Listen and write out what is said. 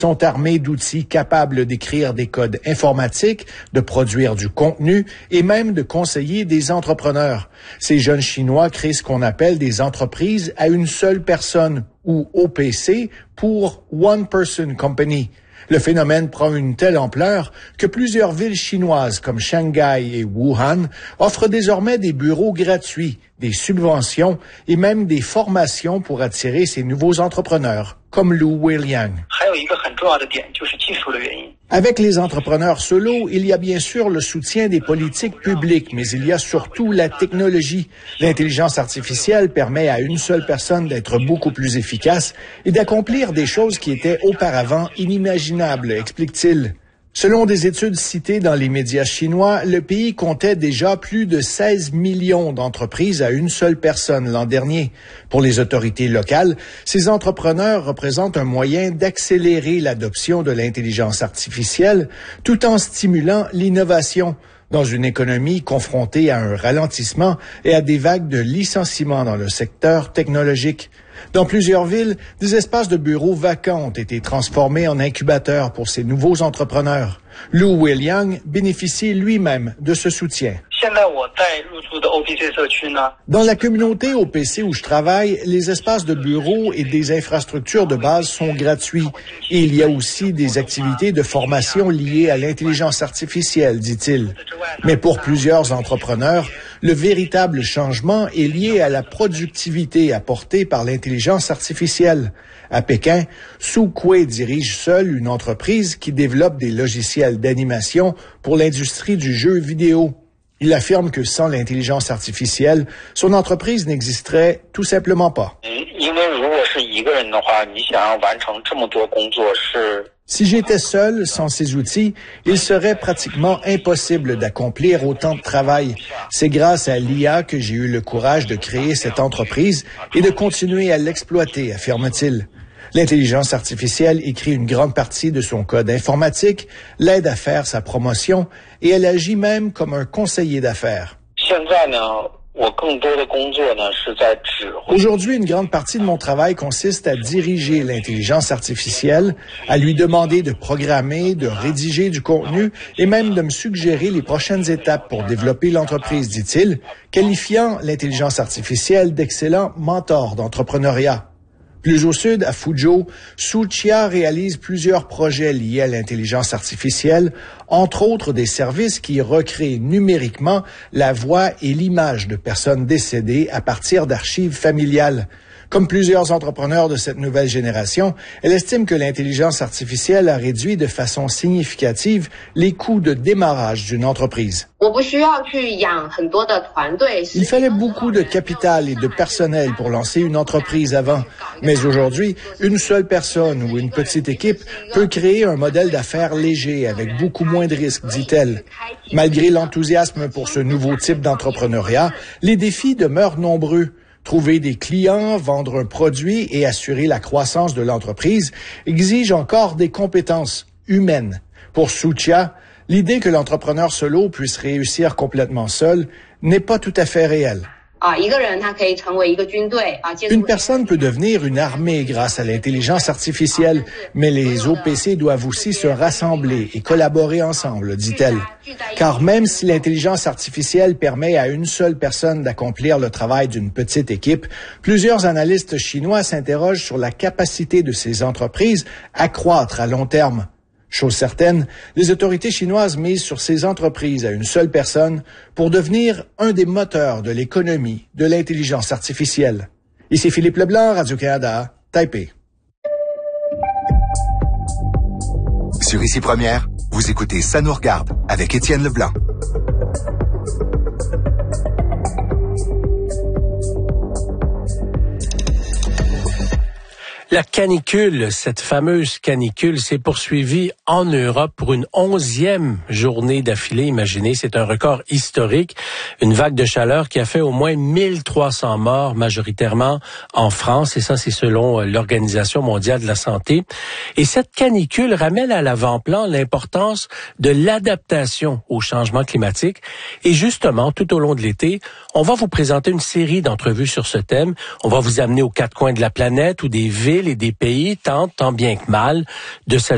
sont armés d'outils capables d'écrire des codes informatiques, de produire du contenu et même de conseiller des entrepreneurs. Ces jeunes Chinois créent ce qu'on appelle des entreprises à une seule personne, ou OPC, pour One Person Company. Le phénomène prend une telle ampleur que plusieurs villes chinoises comme Shanghai et Wuhan offrent désormais des bureaux gratuits, des subventions et même des formations pour attirer ces nouveaux entrepreneurs, comme Lu Weiliang. Avec les entrepreneurs solo, il y a bien sûr le soutien des politiques publiques, mais il y a surtout la technologie. L'intelligence artificielle permet à une seule personne d'être beaucoup plus efficace et d'accomplir des choses qui étaient auparavant inimaginables, explique-t-il. Selon des études citées dans les médias chinois, le pays comptait déjà plus de 16 millions d'entreprises à une seule personne l'an dernier. Pour les autorités locales, ces entrepreneurs représentent un moyen d'accélérer l'adoption de l'intelligence artificielle tout en stimulant l'innovation dans une économie confrontée à un ralentissement et à des vagues de licenciements dans le secteur technologique. Dans plusieurs villes, des espaces de bureaux vacants ont été transformés en incubateurs pour ces nouveaux entrepreneurs. Lu Weiliang bénéficie lui-même de ce soutien. Dans la communauté OPC où je travaille, les espaces de bureaux et des infrastructures de base sont gratuits. Et il y a aussi des activités de formation liées à l'intelligence artificielle, dit-il. Mais pour plusieurs entrepreneurs, le véritable changement est lié à la productivité apportée par l'intelligence artificielle. À Pékin, Su Kui dirige seul une entreprise qui développe des logiciels d'animation pour l'industrie du jeu vidéo. Il affirme que sans l'intelligence artificielle, son entreprise n'existerait tout simplement pas. Si j'étais seul, sans ces outils, il serait pratiquement impossible d'accomplir autant de travail. C'est grâce à l'IA que j'ai eu le courage de créer cette entreprise et de continuer à l'exploiter, affirme-t-il. L'intelligence artificielle écrit une grande partie de son code informatique, l'aide à faire sa promotion et elle agit même comme un conseiller d'affaires. Aujourd'hui, une grande partie de mon travail consiste à diriger l'intelligence artificielle, à lui demander de programmer, de rédiger du contenu et même de me suggérer les prochaines étapes pour développer l'entreprise, dit-il, qualifiant l'intelligence artificielle d'excellent mentor d'entrepreneuriat. Plus au sud, à Fuzhou, Su Chia réalise plusieurs projets liés à l'intelligence artificielle, entre autres des services qui recréent numériquement la voix et l'image de personnes décédées à partir d'archives familiales. Comme plusieurs entrepreneurs de cette nouvelle génération, elle estime que l'intelligence artificielle a réduit de façon significative les coûts de démarrage d'une entreprise. Il fallait beaucoup de capital et de personnel pour lancer une entreprise avant. Mais aujourd'hui, une seule personne ou une petite équipe peut créer un modèle d'affaires léger avec beaucoup moins de risques, dit-elle. Malgré l'enthousiasme pour ce nouveau type d'entrepreneuriat, les défis demeurent nombreux. Trouver des clients, vendre un produit et assurer la croissance de l'entreprise exige encore des compétences humaines. Pour Su Chia, l'idée que l'entrepreneur solo puisse réussir complètement seul n'est pas tout à fait réelle. Une personne peut devenir une armée grâce à l'intelligence artificielle, mais les OPC doivent aussi se rassembler et collaborer ensemble, dit-elle. Car même si l'intelligence artificielle permet à une seule personne d'accomplir le travail d'une petite équipe, plusieurs analystes chinois s'interrogent sur la capacité de ces entreprises à croître à long terme. Chose certaine, les autorités chinoises misent sur ces entreprises à une seule personne pour devenir un des moteurs de l'économie de l'intelligence artificielle. Ici Philippe Leblanc, Radio-Canada, Taipei. Sur Ici Première, vous écoutez Ça nous regarde avec Étienne Leblanc. La canicule, cette fameuse canicule, s'est poursuivie en Europe pour une 11e journée d'affilée. Imaginez, c'est un record historique. Une vague de chaleur qui a fait au moins 1300 morts, majoritairement en France. Et ça, c'est selon l'Organisation mondiale de la santé. Et cette canicule ramène à l'avant-plan l'importance de l'adaptation au changement climatique. Et justement, tout au long de l'été, on va vous présenter une série d'entrevues sur ce thème. On va vous amener aux quatre coins de la planète où des villes et des pays tentent, tant bien que mal, de s'ajuster